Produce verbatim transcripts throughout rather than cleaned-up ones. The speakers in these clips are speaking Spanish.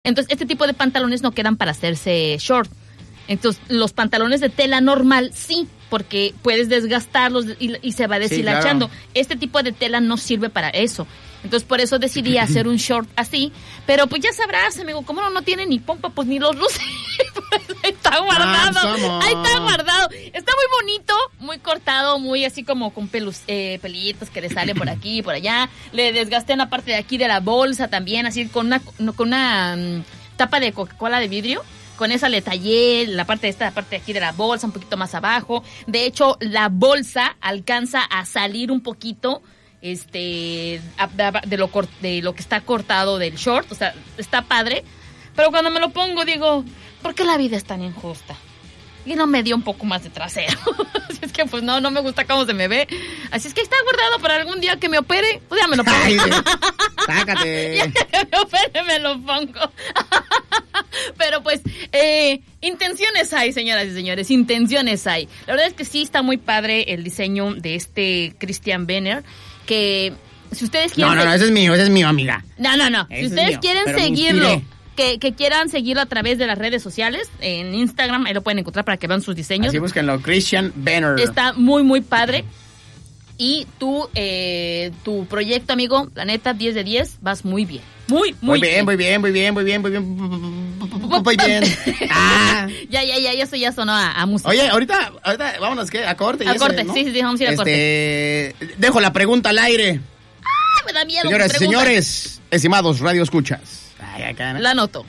Entonces, este tipo de pantalones no quedan para hacerse short. Entonces, los pantalones de tela normal sí, porque puedes desgastarlos y, y se va deshilachando. Sí, claro. Este tipo de tela no sirve para eso. Entonces, por eso decidí hacer un short así. Pero pues ya sabrás, amigo, como no, no tiene ni pompa, pues ni los luces. Pues ahí está guardado. Ah, ahí está guardado. Está muy bonito, muy cortado, muy así como con pelus, eh, pelitos que le salen por aquí y por allá. Le desgasté en la parte de aquí de la bolsa también, así con una, con una um, tapa de Coca-Cola de vidrio. Con esa le tallé la parte de esta, la parte de aquí de la bolsa, un poquito más abajo. De hecho, la bolsa alcanza a salir un poquito este de lo de lo que está cortado del short, o sea, está padre, pero cuando me lo pongo digo, ¿por qué la vida es tan injusta? Y no me dio un poco más de trasero. Así es que pues no, no me gusta cómo se me ve. Así es que está guardado para algún día que me opere, pues ya me lo pongo. Ay, sácate. Ya que me opere me lo pongo. Pero pues, eh, intenciones hay, señoras y señores, intenciones hay. La verdad es que sí está muy padre el diseño de este Christian Benner, que si ustedes quieren... No, no, no, ese es mío, ese es mío, amiga. No, no, no, ese si ustedes mío, quieren seguirlo, que, que quieran seguirlo a través de las redes sociales, en Instagram, ahí lo pueden encontrar para que vean sus diseños. Así búsquenlo, Christian Benner. Está muy, muy padre. Y tú, eh, tu proyecto, amigo, la neta, diez de diez, vas muy bien. Muy, muy, muy bien. Muy bien, muy bien, muy bien, muy bien, muy bien. Ah. Ya, ya, ya, eso ya sonó a, a música. Oye, ahorita, ahorita, vámonos, ¿qué? A corte. A corte, ¿no? sí, sí, sí, vamos a ir a este, corte. Dejo la pregunta al aire. Ah, me da miedo. Señoras y señores, estimados radio escuchas. Ay, acá, ¿no? La anoto.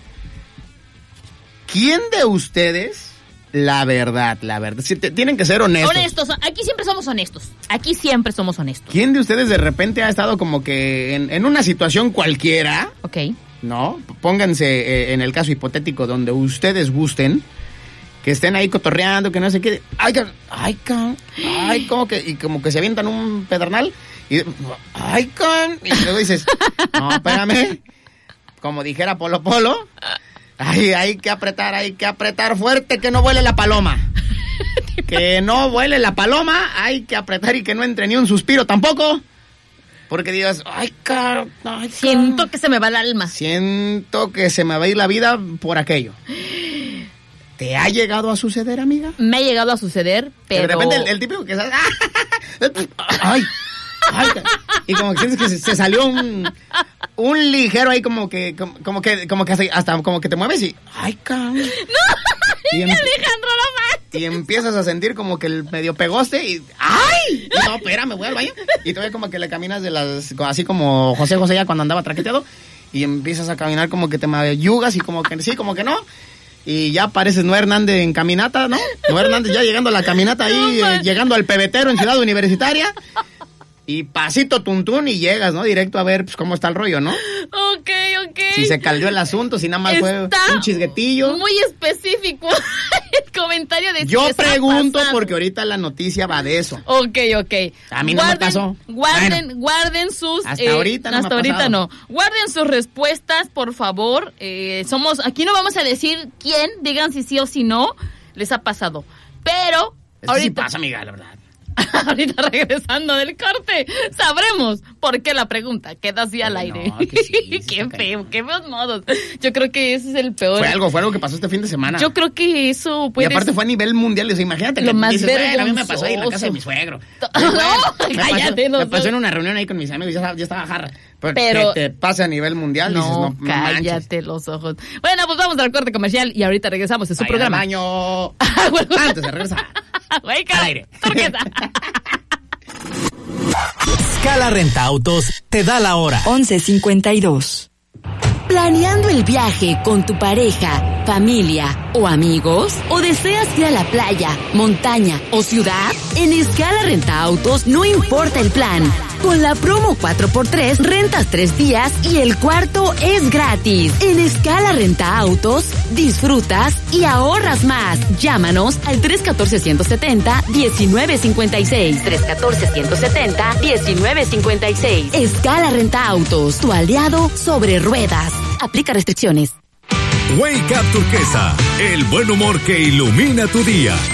¿Quién de ustedes... La verdad, la verdad. Sí, tienen que ser honestos. Honestos. Aquí siempre somos honestos. Aquí siempre somos honestos. ¿Quién de ustedes de repente ha estado como que en, en una situación cualquiera? Ok. ¿No? Pónganse eh, en el caso hipotético donde ustedes gusten, que estén ahí cotorreando, que no sé qué. Ay, ay, can, ay, como que, y como que se avientan un pedernal. Y, ay, can. Y luego dices, no, espérame. Como dijera Polo Polo. Ay, hay que apretar, hay que apretar fuerte, que no vuele la paloma. Que no vuele la paloma, hay que apretar y que no entre ni un suspiro tampoco. Porque digas, ay, caro, ay, siento que se me va el alma. Siento que se me va a ir la vida por aquello. ¿Te ha llegado a suceder, amiga? Me ha llegado a suceder, pero... De repente el, el típico que sale... Ay, ay, y como que sientes que se, se salió un... Un ligero ahí como que, como, como que, como que hasta como que te mueves y, ay, cabrón. No, y em, Alejandro, no y empiezas a sentir como que el medio pegoste y, ay, y no, espérame, voy al baño. Y todavía como que le caminas de las, así como José José ya cuando andaba traqueteado, y empiezas a caminar como que te mayugas y como que sí, como que no. Y ya pareces Noé Hernández en caminata, ¿no? Noé Hernández ya llegando a la caminata ahí, no, eh, llegando al pebetero en Ciudad Universitaria. Y pasito tuntún y llegas, ¿no? Directo a ver pues cómo está el rollo, ¿no? Ok, ok. Si se caldeó el asunto, si nada más está fue un chisguetillo. Muy específico el comentario de Yo pregunto porque ahorita la noticia va de eso. Ok, ok. A mí no guarden, me pasó. Guarden, bueno, guarden sus... Hasta eh, ahorita no Hasta me ha ahorita pasado. no. Guarden sus respuestas, por favor. Eh, somos... Aquí no vamos a decir quién, digan si sí o si no les ha pasado. Pero... Es ahorita... que sí pasa, amiga, la verdad. Ahorita regresando del corte, sabremos por qué la pregunta queda así al aire. No, que sí, sí qué feo, qué feos modos. Yo creo que ese es el peor. Fue algo, fue algo que pasó este fin de semana. Yo creo que eso puede. Y aparte fue a nivel mundial. O sea, imagínate lo que más dices, bueno, a mí me pasó ahí en la casa de mi suegro. No, me cállate, pasó, no me pasó en una reunión ahí con mis amigos, ya, ya estaba jarra. Pero, pero que te pase a nivel mundial, no, dices, no, no cállate manches. Los ojos. Bueno, pues vamos al corte comercial y ahorita regresamos en su Vaya programa. Al baño. Antes de regresar. Al aire. Scala Renta Autos te da la hora. once cincuenta y dos. ¿Planeando el viaje con tu pareja, familia o amigos? ¿O deseas ir a la playa, montaña o ciudad? En Scala Renta Autos no importa el plan. Con la promo cuatro por tres, rentas tres días y el cuarto es gratis. En Scala Renta Autos, disfrutas y ahorras más. Llámanos al tres uno cuatro, uno siete cero, uno nueve cinco seis. tres uno cuatro, uno siete cero, uno nueve cinco seis. Scala Renta Autos, tu aliado sobre ruedas. Aplica restricciones. Wake Up Turquesa, el buen humor que ilumina tu día.